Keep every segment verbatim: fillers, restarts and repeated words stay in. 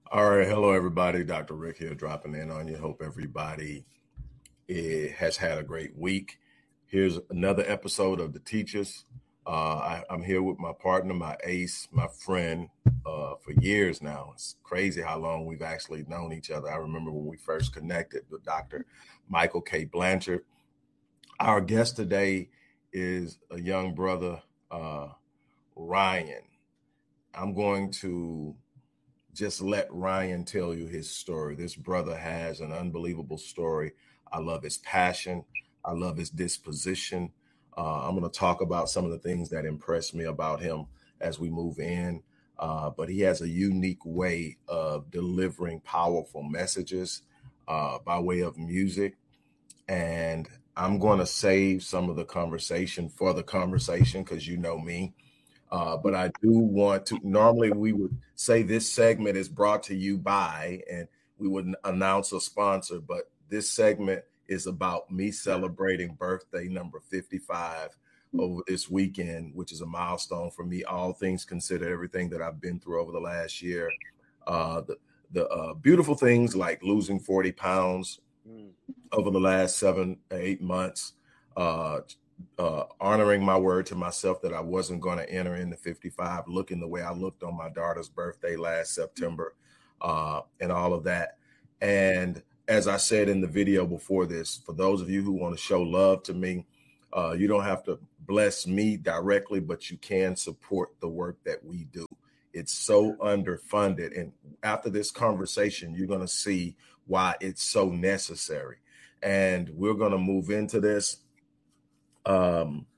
All right. Hello, everybody. Doctor Rick here dropping in on you. Hope everybody eh, has had a great week. Here's another episode of The Teachers. Uh, I, I'm here with my partner, my ace, my friend uh, for years now. It's crazy how long we've actually known each other. I remember when we first connected with Doctor Michael K. Blanchard. Our guest today is a young brother, uh, Ryan. I'm going to just let Ryan tell you his story. This brother has an unbelievable story. I love his passion. I love his disposition. Uh, I'm going to talk about some of the things that impressed me about him as we move in. Uh, but he has a unique way of delivering powerful messages uh, by way of music. And I'm going to save some of the conversation for the conversation because you know me. Uh, but I do want to, normally we would say this segment is brought to you by, and we would announce a sponsor, but this segment is about me celebrating birthday number fifty-five over this weekend, which is a milestone for me, all things considered, everything that I've been through over the last year. Uh, the the uh, beautiful things like losing forty pounds mm. over the last seven, eight months, uh, Uh, honoring my word to myself that I wasn't going to enter into fifty-five, looking the way I looked on my daughter's birthday last September, uh, and all of that. And as I said in the video before this, for those of you who want to show love to me, uh, you don't have to bless me directly, but you can support the work that we do. It's so underfunded. And after this conversation, you're going to see why it's so necessary. And we're going to move into this. Um,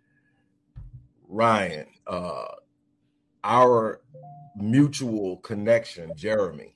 Ryan, uh, our mutual connection, Jeremy,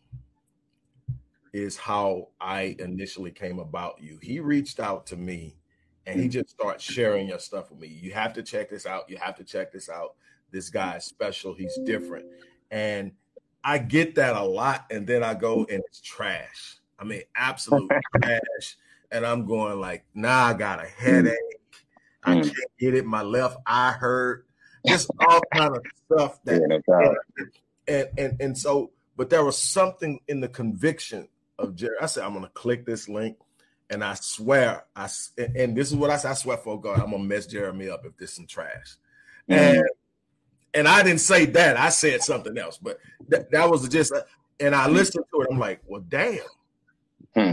is how I initially came about you. He reached out to me and he just started sharing your stuff with me. You have to check this out. You have to check this out. This guy is special. He's different. And I get that a lot. And then I go and it's trash. I mean, absolute trash. And I'm going like, nah, I got a headache. I can't get it. My left eye hurt. Just all kind of stuff that, yeah, and, and and so, but there was something in the conviction of Jerry. I said, I'm gonna click this link, and I swear, I and this is what I said. I swear for God, I'm gonna mess Jeremy up if this is some trash. Mm-hmm. And and I didn't say that. I said something else, but th- that was just. And I listened to it. I'm like, well, damn, hmm.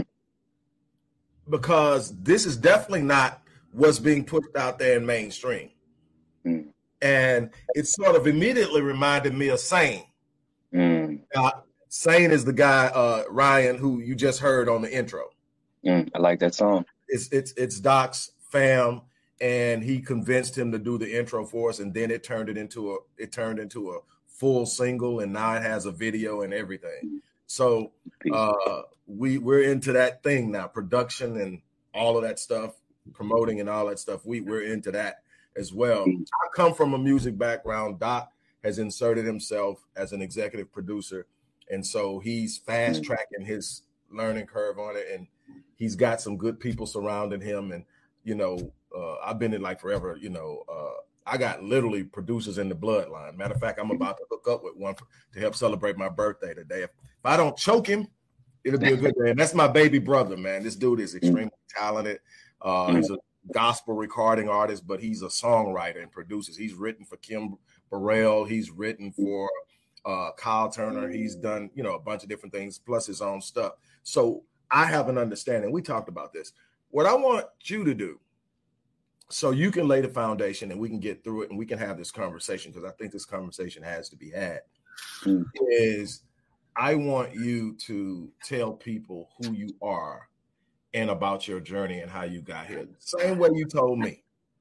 Because this is definitely not what's being pushed out there in mainstream. Mm. And it sort of immediately reminded me of Sane. Mm. Uh, Sane is the guy, uh, Ryan, who you just heard on the intro. Mm, I like that song. It's it's it's Doc's fam, and he convinced him to do the intro for us, and then it turned it into a it turned into a full single, and now it has a video and everything. So uh, we we're into that thing now, production and all of that stuff. Promoting and all that stuff, we we're into that as well. I come from a music background. Doc has inserted himself as an executive producer, and so he's fast tracking his learning curve on it, and he's got some good people surrounding him. And you know, uh, I've been in like forever. You know, uh, I got literally producers in the bloodline. Matter of fact, I'm about to hook up with one for, to help celebrate my birthday today. If, if I don't choke him, it'll be a good day. And that's my baby brother, man. This dude is extremely talented. Uh, he's a gospel recording artist, but he's a songwriter and produces. He's written for Kim Burrell. He's written for uh, Kyle Turner. He's done, you know, a bunch of different things, plus his own stuff. So I have an understanding. We talked about this. What I want you to do, so you can lay the foundation and we can get through it and we can have this conversation, because I think this conversation has to be had, mm. is I want you to tell people who you are and about your journey and how you got here. Same way you told me.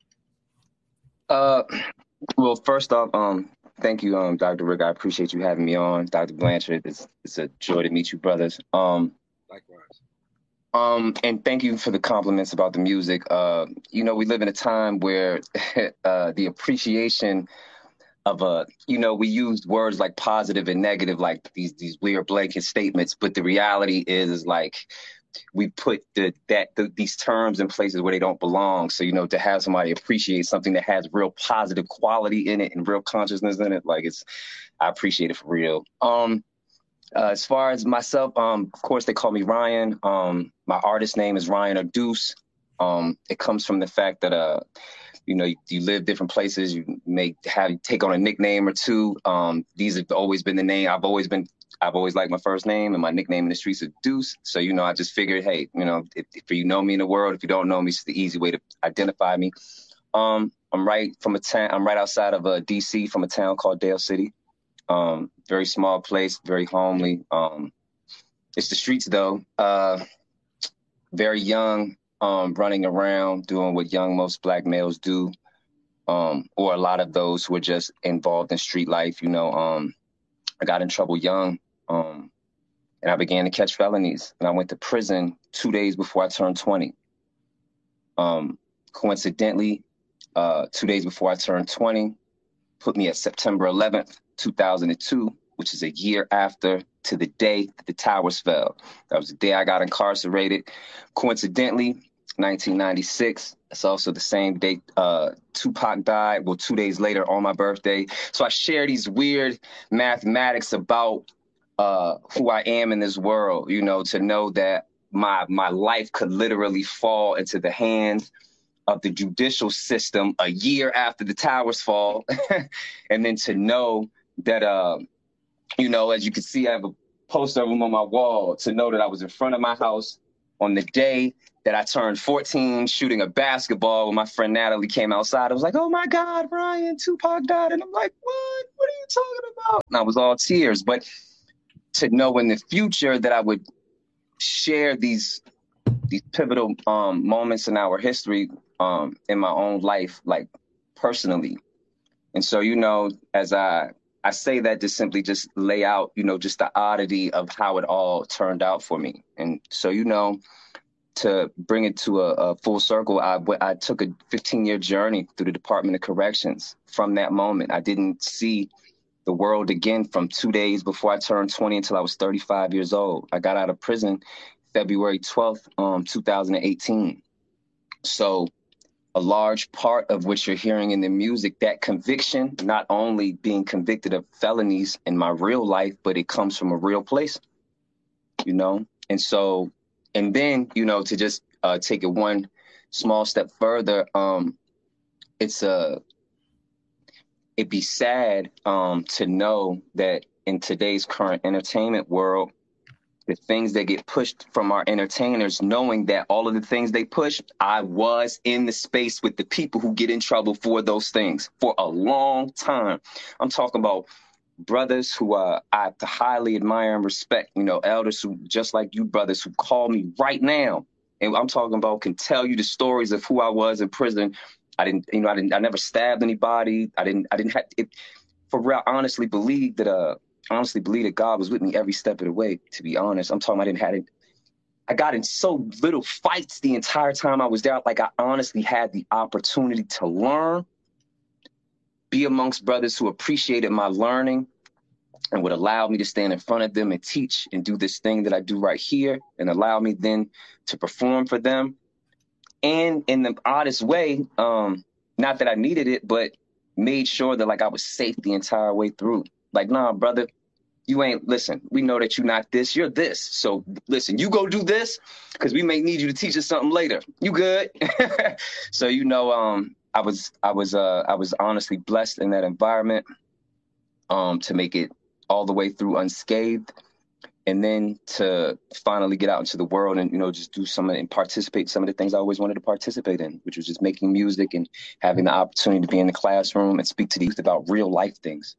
Uh, well, first off, um, thank you, um, Doctor Rick. I appreciate you having me on. Doctor Blanchard, it's, it's a joy to meet you, brothers. Um, Likewise. Um, and thank you for the compliments about the music. Uh, you know, we live in a time where uh, the appreciation of a, you know, we use words like positive and negative, like these these weird blanket statements. But the reality is, is like, we put the, that the, these terms in places where they don't belong. So, you know, to have somebody appreciate something that has real positive quality in it and real consciousness in it, like it's, I appreciate it for real. Um, Uh, as far as myself, um, of course, they call me Ryan. Um, my artist name is Ryan or Deuce. Um, it comes from the fact that, uh, you know, you, you live different places. You may have you take on a nickname or two. Um, these have always been the name. I've always been, I've always liked my first name, and my nickname in the streets is Deuce. So, you know, I just figured, hey, you know, if, if you know me in the world, if you don't know me, it's the easy way to identify me. Um, I'm right from a town. I'm right outside of uh, D C from a town called Dale City. Um, very small place, very homely. Um, it's the streets though. Uh, very young, um, running around doing what young most black males do, um, or a lot of those who are just involved in street life. You know, um, I got in trouble young, um, and I began to catch felonies, and I went to prison two days before I turned twenty. Um, coincidentally, uh, two days before I turned twenty, put me at September eleventh, two thousand two, which is a year after to the day that the towers fell. That was the day I got incarcerated. Coincidentally, nineteen ninety-six, it's also the same day uh, Tupac died, well, two days later on my birthday. So I share these weird mathematics about uh, who I am in this world, you know, to know that my my life could literally fall into the hands of the judicial system a year after the towers fall. And then to know that, uh, you know, as you can see, I have a poster of him on my wall, to know that I was in front of my house on the day that I turned fourteen, shooting a basketball when my friend Natalie came outside. I was like, oh my God, Ryan, Tupac died. And I'm like, what? What are you talking about? And I was all tears. But to know in the future that I would share these these pivotal um, moments in our history um, in my own life, like personally. And so, you know, as I, I say that to simply just lay out, you know, just the oddity of how it all turned out for me. And so, you know, to bring it to a, a full circle, I, I took a fifteen year journey through the Department of Corrections. From that moment, I didn't see the world again from two days before I turned twenty until I was thirty-five years old. I got out of prison February twelfth, um, two thousand eighteen. So a large part of what you're hearing in the music, that conviction, not only being convicted of felonies in my real life, but it comes from a real place, you know? And so, and then, you know, to just uh, take it one small step further, um, it's a, it'd be sad um, to know that in today's current entertainment world, the things that get pushed from our entertainers, knowing that all of the things they push, I was in the space with the people who get in trouble for those things for a long time. I'm talking about brothers who uh, I highly admire and respect, you know, elders who, just like you brothers, who call me right now. And I'm talking about, can tell you the stories of who I was in prison. I didn't, you know, I didn't, I never stabbed anybody. I didn't, I didn't have, it, for real, I honestly believe that, uh, honestly believe that God was with me every step of the way, to be honest. I'm talking, I didn't have it. I got in so little fights the entire time I was there. Like, I honestly had the opportunity to learn, be amongst brothers who appreciated my learning and would allow me to stand in front of them and teach and do this thing that I do right here, and allow me then to perform for them. And in the oddest way, um, not that I needed it, but made sure that, like, I was safe the entire way through. Like, nah, brother, you ain't, listen, we know that you're not this, you're this. So listen, you go do this, because we may need you to teach us something later. You good? So, you know, um, I was, I was, uh, I was honestly blessed in that environment, um, to make it all the way through unscathed. And then to finally get out into the world and, you know, just do some of, and participate in some of the things I always wanted to participate in, which was just making music and having the opportunity to be in the classroom and speak to the youth about real life things.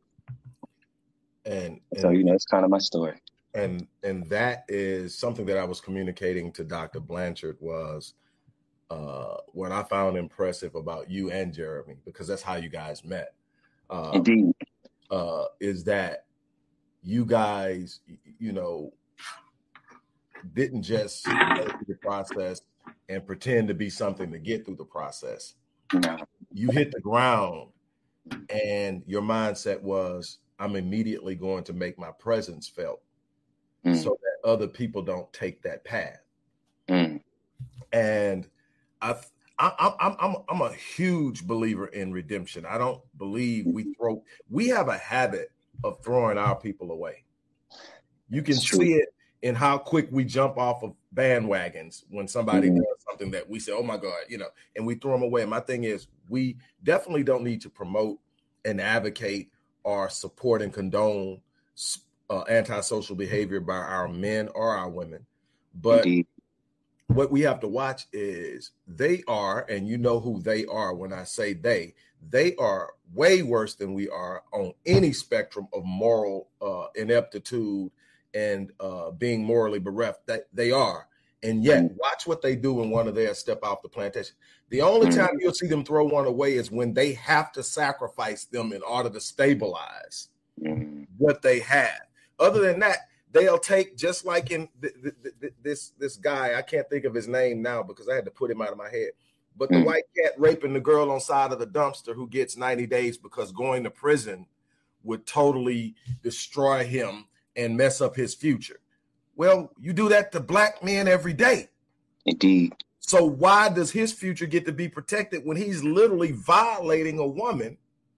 And, and so, you know, it's kind of my story. And and that is something that I was communicating to Doctor Blanchard, was uh, what I found impressive about you and Jeremy, because that's how you guys met. Um, Indeed. Uh, is that you guys, you know, didn't just go through the process and pretend to be something to get through the process. No. You hit the ground and your mindset was, I'm immediately going to make my presence felt mm. so that other people don't take that path. Mm. And I, I, I'm, I'm, I'm a huge believer in redemption. I don't believe we throw, we have a habit of throwing our people away. You can see it in how quick we jump off of bandwagons when somebody mm-hmm. does something that we say, oh my God, you know, and we throw them away. And my thing is, we definitely don't need to promote and advocate or support and condone uh, antisocial behavior by our men or our women. But Indeed. What we have to watch is they are, and you know who they are when I say they, they are way worse than we are on any spectrum of moral uh, ineptitude and uh, being morally bereft. That they are. And yet, mm-hmm. watch what they do when one of theirs step off the plantation. The only mm-hmm. time you'll see them throw one away is when they have to sacrifice them in order to stabilize mm-hmm. what they have. Other than that, they'll take, just like in th- th- th- this this guy, I can't think of his name now because I had to put him out of my head, but the mm-hmm. white cat raping the girl on side of the dumpster who gets ninety days because going to prison would totally destroy him and mess up his future. Well, you do that to black men every day. Indeed. So why does his future get to be protected when he's literally violating a woman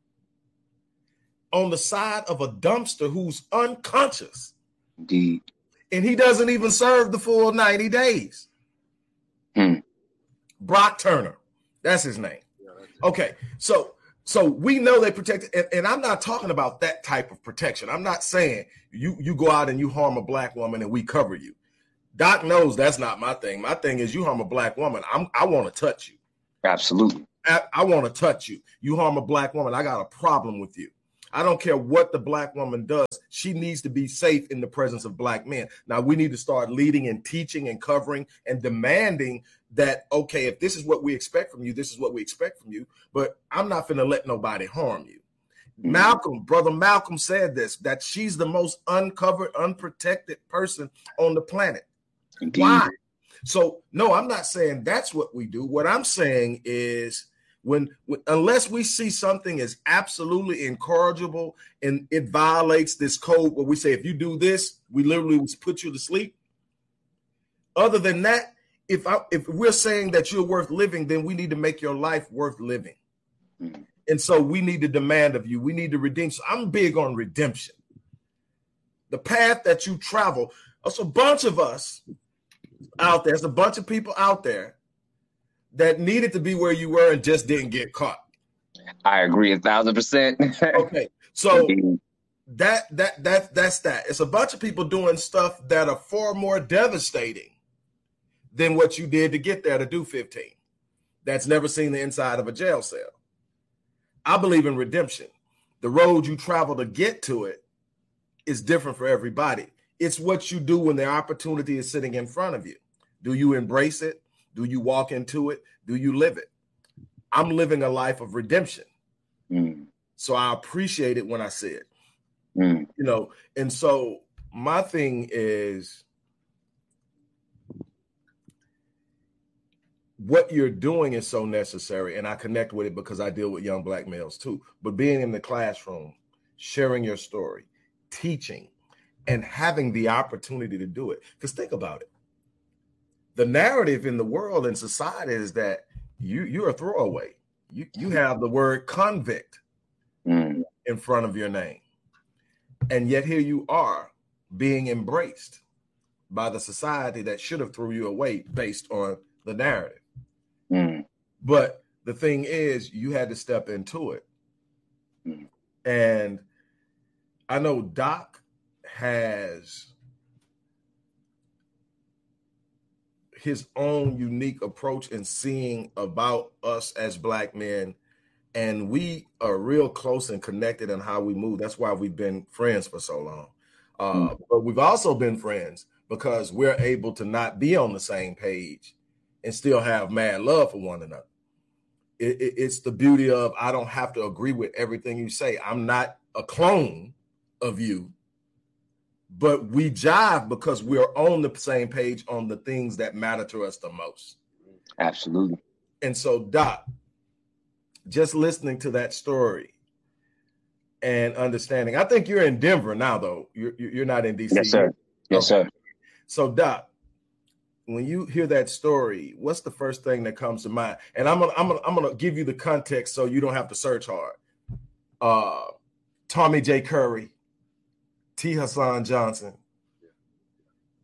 on the side of a dumpster who's unconscious? Indeed. And he doesn't even serve the full ninety days. Hmm. Brock Turner. That's his name. Okay. So So we know they protect, and, and I'm not talking about that type of protection. I'm not saying you you go out and you harm a black woman and we cover you. Doc knows that's not my thing. My thing is you harm a black woman, I'm I want to touch you. Absolutely. I, I want to touch you. You harm a black woman, I got a problem with you. I don't care what the black woman does. She needs to be safe in the presence of black men. Now we need to start leading and teaching and covering and demanding that, okay, if this is what we expect from you, this is what we expect from you, but I'm not going to let nobody harm you. Mm-hmm. Malcolm, brother Malcolm said this, that she's the most uncovered, unprotected person on the planet. Indeed. Why? So, no, I'm not saying that's what we do. What I'm saying is when, when unless we see something as absolutely incorrigible and it violates this code where we say, if you do this, we literally will put you to sleep. Other than that, If I, if we're saying that you're worth living, then we need to make your life worth living. Mm-hmm. And so we need to demand of you. We need to redeem. So I'm big on redemption. The path that you travel, there's a bunch of us out there. There's a bunch of people out there that needed to be where you were and just didn't get caught. I agree a thousand percent. Okay. So that, that, that, that's that. It's a bunch of people doing stuff that are far more devastating than what you did to get there to do fifteen. That's never seen the inside of a jail cell. I believe in redemption. The road you travel to get to it is different for everybody. It's what you do when the opportunity is sitting in front of you. Do you embrace it? Do you walk into it? Do you live it? I'm living a life of redemption. Mm. So I appreciate it when I see it. Mm. You know, and so my thing is, what you're doing is so necessary, and I connect with it because I deal with young black males too. But being in the classroom, sharing your story, teaching, and having the opportunity to do it. Because think about it. The narrative in the world and society is that you, you're a throwaway. You, you have the word convict mm. in front of your name. And yet here you are being embraced by the society that should have threw you away based on the narrative. Mm. But the thing is, you had to step into it. Mm. And I know Doc has his own unique approach in seeing about us as black men. And we are real close and connected in how we move. That's why we've been friends for so long. Uh, mm. But we've also been friends because we're able to not be on the same page and still have mad love for one another. It, it, it's the beauty of, I don't have to agree with everything you say. I'm not a clone of you, but we jive because we're on the same page on the things that matter to us the most. Absolutely. And so, Doc, just listening to that story and understanding, I think you're in Denver now, though. You're, you're not in D C. Yes, sir. Yes, okay. sir. So, Doc, when you hear that story, what's the first thing that comes to mind? And I'm gonna, I'm gonna, I'm gonna give you the context so you don't have to search hard. Uh, Tommy J. Curry, T. Hassan Johnson,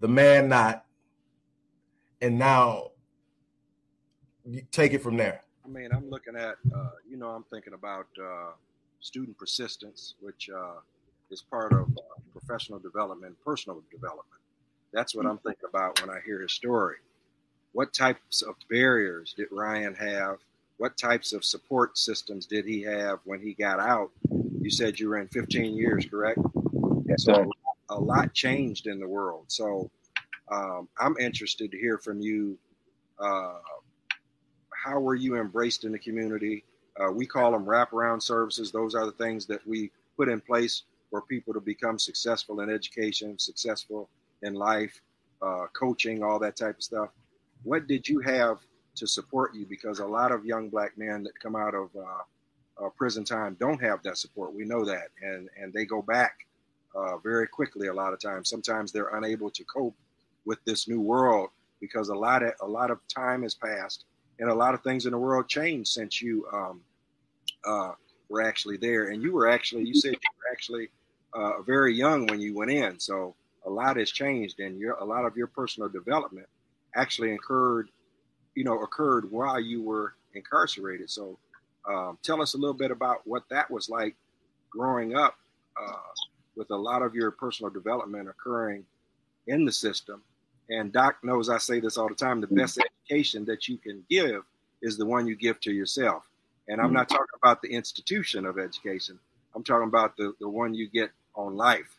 the man not, and now you take it from there. I mean, I'm looking at, uh, you know, I'm thinking about uh, student persistence, which uh, is part of uh, professional development, personal development. That's what I'm thinking about when I hear his story. What types of barriers did Ryan have? What types of support systems did he have when he got out? You said you were in fifteen years, correct? Yes, so sir. A lot changed in the world. So um, I'm interested to hear from you. Uh, how were you embraced in the community? Uh, we call them wraparound services. Those are the things that we put in place for people to become successful in education, successful in life, uh, coaching, all that type of stuff. What did you have to support you? Because a lot of young black men that come out of uh, uh, prison time don't have that support. We know that. And, and they go back uh, very quickly a lot of times. Sometimes they're unable to cope with this new world because a lot of, a lot of time has passed and a lot of things in the world changed since you um, uh, were actually there. And you were actually, you said you were actually uh, very young when you went in. So a lot has changed, and your, a lot of your personal development actually occurred, you know, occurred while you were incarcerated. So um, tell us a little bit about what that was like growing up uh, with a lot of your personal development occurring in the system. And Doc knows I say this all the time, the best education that you can give is the one you give to yourself. And I'm not talking about the institution of education. I'm talking about the, the one you get on life.